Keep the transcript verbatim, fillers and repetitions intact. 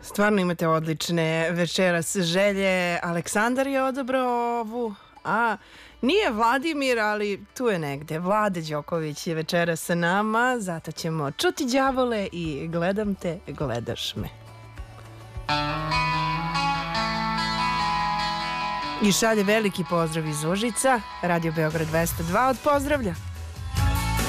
Stvarno imate odlične večeras želje. Aleksandar je odabrao ovu, a nije Vladimir, ali tu je negde. Vlade Đoković je večeras sa nama, zato ćemo čuti đavole i gledam te, gledaš me. I šalje veliki pozdrav iz Užica. Radio Beograd dvesta dva od pozdravlja.